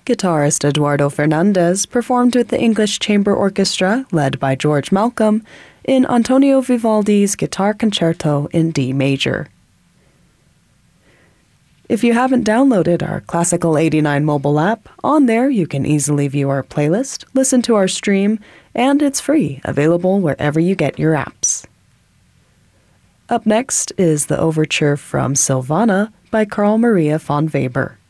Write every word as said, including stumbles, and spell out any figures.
Guitarist Eduardo Fernandez performed with the English Chamber Orchestra, led by George Malcolm, in Antonio Vivaldi's Guitar Concerto in D major. If you haven't downloaded our Classical eighty-nine mobile app, on there you can easily view our playlist, listen to our stream, and it's free, available wherever you get your apps. Up next is the overture from Silvana by Carl Maria von Weber.